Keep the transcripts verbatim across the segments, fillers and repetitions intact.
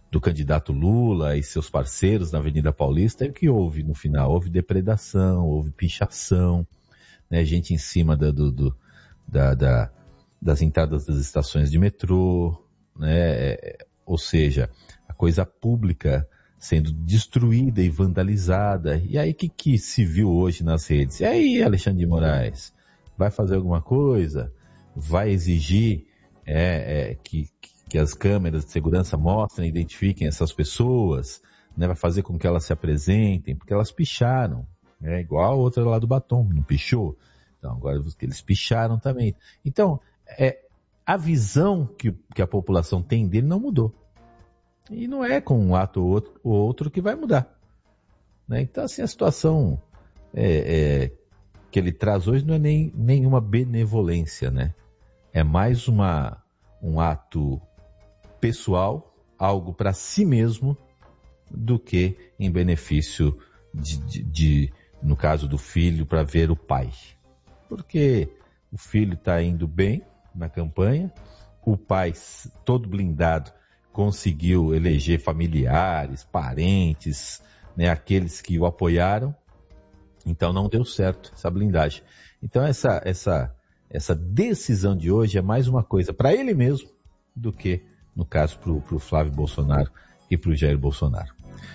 do candidato Lula e seus parceiros na Avenida Paulista, e o que houve no final? Houve depredação, houve pichação, né? Gente em cima da, do, do, da, da, das entradas das estações de metrô, né? Ou seja, a coisa pública sendo destruída e vandalizada. E aí o que, que se viu hoje nas redes? E aí, Alexandre de Moraes, vai fazer alguma coisa? Vai exigir é, é, que, que as câmeras de segurança mostrem, identifiquem essas pessoas, né? Vai fazer com que elas se apresentem, porque elas picharam. É igual a outra lá do batom, não pichou? Então agora eles picharam também. Então, é, a visão que, que a população tem dele não mudou. E não é com um ato ou outro, ou outro que vai mudar, né? Então, assim, a situação é, é, que ele traz hoje não é nem, nenhuma benevolência, né? É mais uma, um ato pessoal, algo para si mesmo, do que em benefício, de, de, de no caso do filho, para ver o pai. Porque o filho está indo bem na campanha, o pai todo blindado conseguiu eleger familiares, parentes, né, aqueles que o apoiaram, então não deu certo essa blindagem. Então essa, essa, essa decisão de hoje é mais uma coisa para ele mesmo do que, no caso, para o Flávio Bolsonaro e para o Jair Bolsonaro.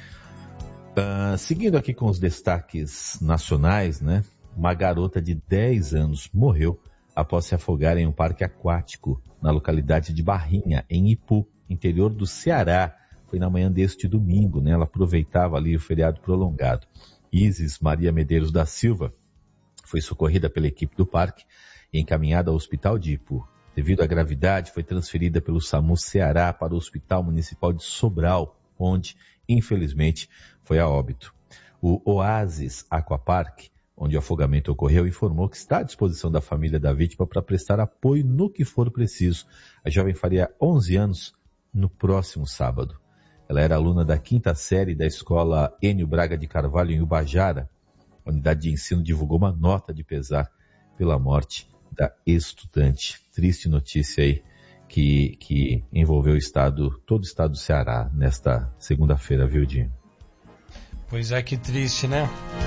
Uh, seguindo aqui com os destaques nacionais, né, uma garota de dez anos morreu após se afogar em um parque aquático na localidade de Barrinha, em Ipu, interior do Ceará. Foi na manhã deste domingo, né? Ela aproveitava ali o feriado prolongado. Isis Maria Medeiros da Silva foi socorrida pela equipe do parque e encaminhada ao hospital de Ipu. Devido à gravidade, foi transferida pelo SAMU Ceará para o Hospital Municipal de Sobral, onde, infelizmente, foi a óbito. O Oasis Aquapark, onde o afogamento ocorreu, informou que está à disposição da família da vítima para prestar apoio no que for preciso. A jovem faria onze anos no próximo sábado. Ela era aluna da quinta série da escola Enio Braga de Carvalho, em Ubajara. A unidade de ensino divulgou uma nota de pesar pela morte da estudante. Triste notícia aí que, que envolveu o estado, todo o estado do Ceará nesta segunda-feira, viu, Dinho? Pois é, que triste, né?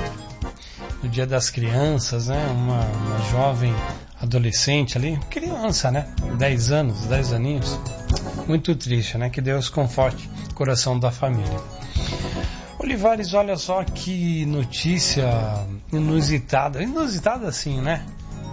No Dia das Crianças, né? Uma, uma jovem adolescente ali, criança, né? dez anos, dez aninhos. Muito triste, né? Que Deus conforte o coração da família. Olivares, olha só que notícia inusitada. Inusitada assim, né?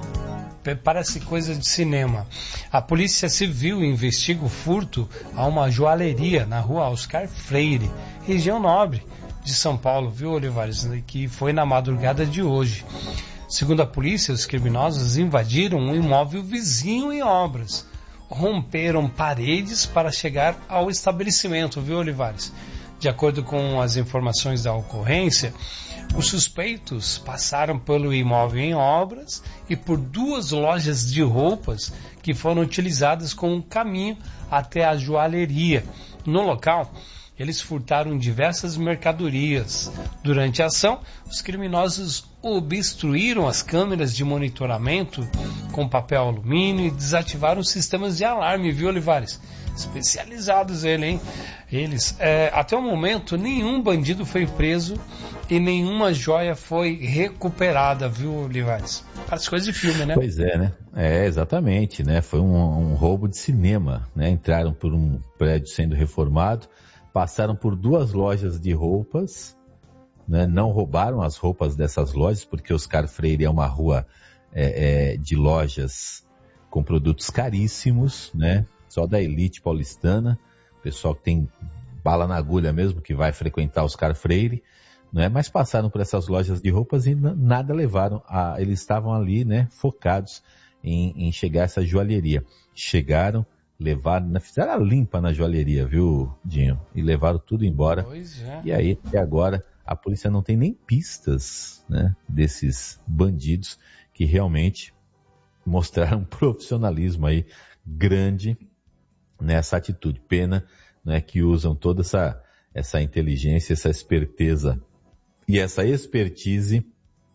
Parece coisa de cinema. A Polícia Civil investiga o furto a uma joalheria na rua Oscar Freire, região nobre de São Paulo, viu, Olivares? Que foi na madrugada de hoje. Segundo a polícia, os criminosos invadiram um imóvel vizinho em obras. Romperam paredes para chegar ao estabelecimento, viu, Olivares? De acordo com as informações da ocorrência, os suspeitos passaram pelo imóvel em obras e por duas lojas de roupas que foram utilizadas como caminho até a joalheria. No local, eles furtaram diversas mercadorias. Durante a ação, os criminosos obstruíram as câmeras de monitoramento com papel alumínio e desativaram os sistemas de alarme, viu, Olivares? Especializados ele, hein? Eles. É, até o momento, nenhum bandido foi preso e nenhuma joia foi recuperada, viu, Olivares? Parece coisa de filme, né? Pois é, né? É, exatamente, né? Foi um, um roubo de cinema, né? Entraram por um prédio sendo reformado, passaram por duas lojas de roupas, né? Não roubaram as roupas dessas lojas, porque Oscar Freire é uma rua é, é, de lojas com produtos caríssimos, né? Só da elite paulistana, pessoal que tem bala na agulha mesmo, que vai frequentar Oscar Freire, né? Mas passaram por essas lojas de roupas e n- nada levaram. A, eles estavam ali, né, focados em, em chegar a essa joalheria. Chegaram, levaram, fizeram a limpa na joalheria, viu, Dinho? E levaram tudo embora. Pois é. E aí, até agora, a polícia não tem nem pistas, né, desses bandidos que realmente mostraram um profissionalismo aí grande nessa atitude. Pena, né, que usam toda essa, essa inteligência, essa esperteza e essa expertise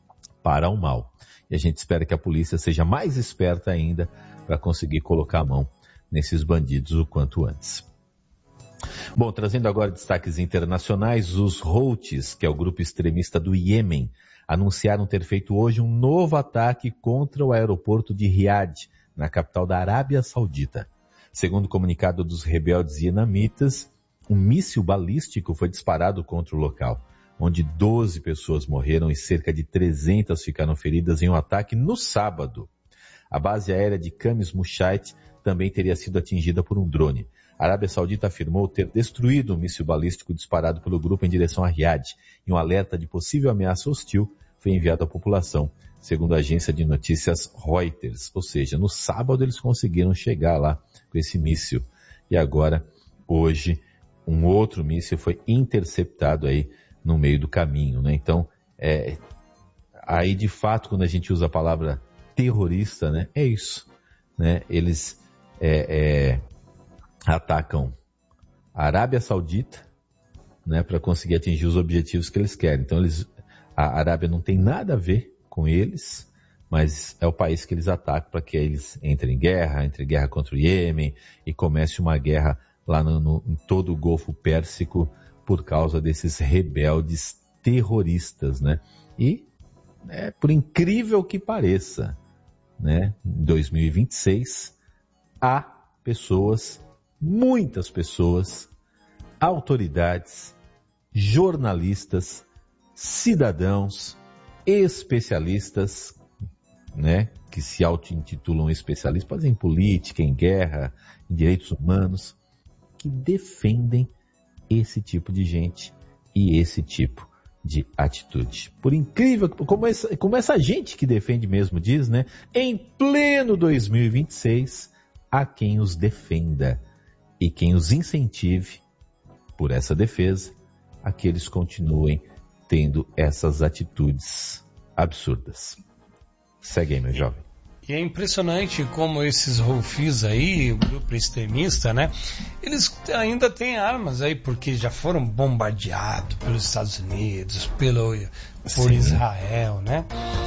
para o mal. E a gente espera que a polícia seja mais esperta ainda para conseguir colocar a mão nesses bandidos o quanto antes. Bom, trazendo agora destaques internacionais, os Houthis, que é o grupo extremista do Iêmen, anunciaram ter feito hoje um novo ataque contra o aeroporto de Riad, na capital da Arábia Saudita. Segundo o comunicado dos rebeldes iemenitas, um míssil balístico foi disparado contra o local, onde doze pessoas morreram e cerca de trezentas ficaram feridas em um ataque no sábado. A base aérea de Khamis Mushait também teria sido atingida por um drone. A Arábia Saudita afirmou ter destruído um míssil balístico disparado pelo grupo em direção a Riad, e um alerta de possível ameaça hostil foi enviado à população, segundo a agência de notícias Reuters. Ou seja, no sábado eles conseguiram chegar lá com esse míssil. E agora, hoje, um outro míssil foi interceptado aí no meio do caminho, né? Então, é, aí de fato, quando a gente usa a palavra terrorista, né, é isso, né? Eles é, é, atacam a Arábia Saudita, né, para conseguir atingir os objetivos que eles querem. Então, eles, a Arábia não tem nada a ver com eles, mas é o país que eles atacam para que eles entrem em guerra, entrem em guerra contra o Iêmen e comece uma guerra lá no, no, em todo o Golfo Pérsico por causa desses rebeldes terroristas, né? E, é, por incrível que pareça, né, em dois mil e vinte e seis, há pessoas, muitas pessoas, autoridades, jornalistas, cidadãos, especialistas, né, que se auto-intitulam especialistas, fazem política, em guerra, em direitos humanos, que defendem esse tipo de gente e esse tipo de atitude. Por incrível, como essa, como essa gente que defende mesmo diz, né, em pleno dois mil e vinte e seis, há quem os defenda e quem os incentive por essa defesa a que eles continuem tendo essas atitudes absurdas. Segue aí, meu jovem. E é impressionante como esses Houthis aí, o grupo extremista, né? Eles ainda têm armas aí, porque já foram bombardeados pelos Estados Unidos, pelo, por Sim. Israel, né?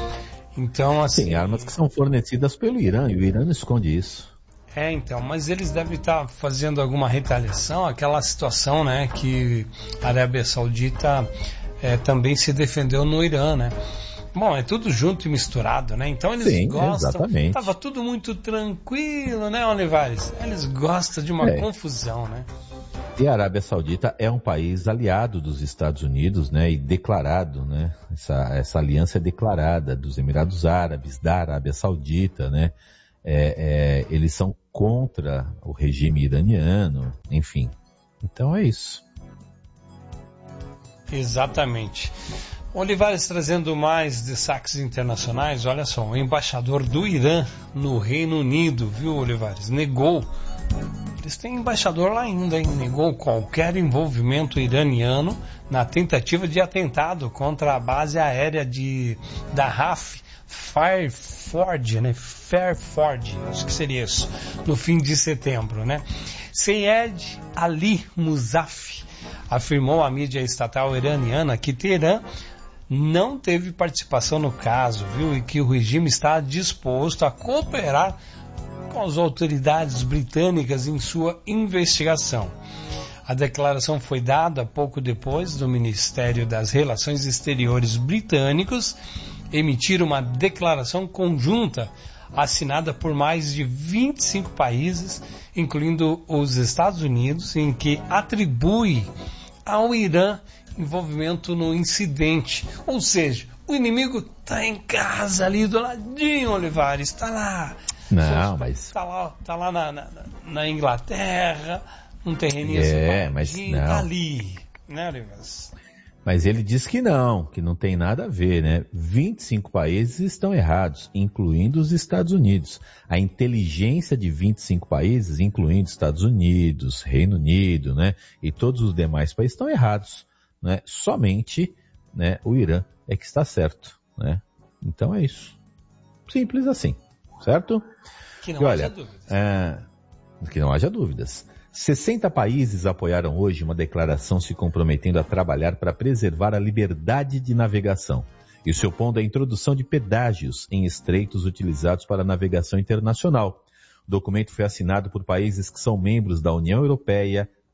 Então, assim... Tem armas que são fornecidas pelo Irã, e o Irã não esconde isso. É, então, mas eles devem estar fazendo alguma retaliação, aquela situação, né, que a Arábia Saudita é, também se defendeu no Irã, né? Bom, é tudo junto e misturado, né? Então eles Sim, gostam... Exatamente. Tava tudo muito tranquilo, né, Olivares? Eles gostam de uma é. confusão, né? E a Arábia Saudita é um país aliado dos Estados Unidos, né? E declarado, né? Essa, essa aliança é declarada dos Emirados Árabes, da Arábia Saudita, né? É, é, eles são contra o regime iraniano, enfim. Então é isso. Exatamente. Olivares trazendo mais destaques internacionais, olha só, o embaixador do Irã no Reino Unido, viu, Olivares, negou, eles têm embaixador lá ainda, hein? Negou qualquer envolvimento iraniano na tentativa de atentado contra a base aérea de, da R A F, Fairford, né? Fairford, acho que seria isso, no fim de setembro, né? Seyed Ali Musaf afirmou à mídia estatal iraniana que Teherã não teve participação no caso, viu? E que o regime está disposto a cooperar com as autoridades britânicas em sua investigação. A declaração foi dada pouco depois do Ministério das Relações Exteriores britânicos emitir uma declaração conjunta assinada por mais de vinte e cinco países, incluindo os Estados Unidos, em que atribui ao Irã envolvimento no incidente. Ou seja, o inimigo está em casa ali do ladinho, Olivares, está lá. Não, mas... Está lá, tá lá na, na, na Inglaterra, num terreninho é, mas não. Tá ali, né, Olivares? Mas ele diz que não, que não tem nada a ver, né? vinte e cinco países estão errados, incluindo os Estados Unidos. A inteligência de vinte e cinco países, incluindo Estados Unidos, Reino Unido, né? E todos os demais países estão errados, né? Somente, né, o Irã é que está certo, né? Então é isso. Simples assim, certo? Que não e olha, haja dúvidas. É, que não haja dúvidas. sessenta países apoiaram hoje uma declaração se comprometendo a trabalhar para preservar a liberdade de navegação e se opondo à introdução de pedágios em estreitos utilizados para navegação internacional. O documento foi assinado por países que são membros da União Europeia,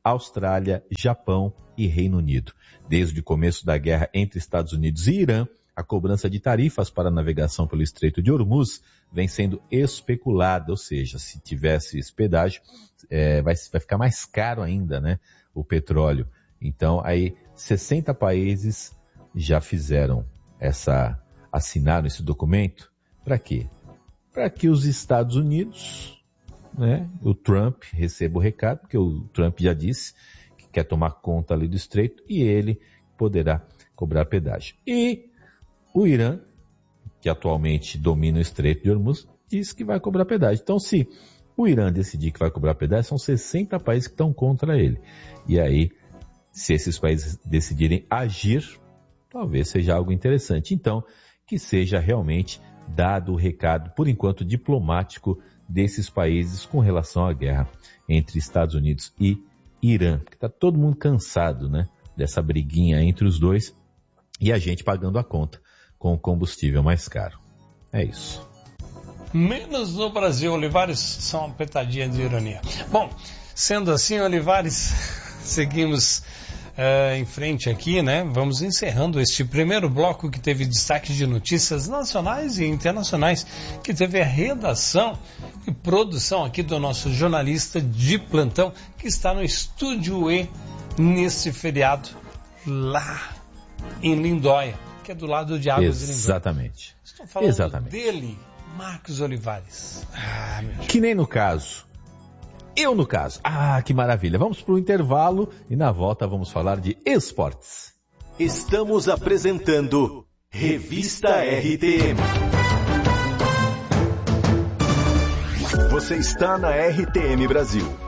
Austrália, Japão e Reino Unido. Desde o começo da guerra entre Estados Unidos e Irã, a cobrança de tarifas para a navegação pelo Estreito de Hormuz vem sendo especulada, ou seja, se tivesse esse pedágio, é, vai, vai ficar mais caro ainda, né, o petróleo. Então, aí, sessenta países já fizeram essa, assinaram esse documento. Para quê? Para que os Estados Unidos, né, o Trump receba o recado, porque o Trump já disse que quer tomar conta ali do Estreito e ele poderá cobrar pedágio. E o Irã, que atualmente domina o Estreito de Hormuz, diz que vai cobrar pedágio. Então, se o Irã decidir que vai cobrar pedágio, são sessenta países que estão contra ele. E aí, se esses países decidirem agir, talvez seja algo interessante. Então, que seja realmente dado o recado, por enquanto diplomático, desses países com relação à guerra entre Estados Unidos e Irã. Porque está todo mundo cansado, né, dessa briguinha entre os dois e a gente pagando a conta com o combustível mais caro. É isso. Menos no Brasil, Olivares, só uma petadinha de ironia. Bom, sendo assim, Olivares, seguimos uh, em frente aqui, né? Vamos encerrando este primeiro bloco que teve destaque de notícias nacionais e internacionais, que teve a redação e produção aqui do nosso jornalista de plantão, que está no Estúdio E nesse feriado lá em Lindóia, que é do lado de Águas de Lindóia. Exatamente. Estou falando Exatamente. dele, Marcos Olivares. Ah, meu Deus. Que nem no caso. Eu no caso. Ah, que maravilha. Vamos para o intervalo e na volta vamos falar de esportes. Estamos apresentando Revista R T M. Você está na R T M Brasil.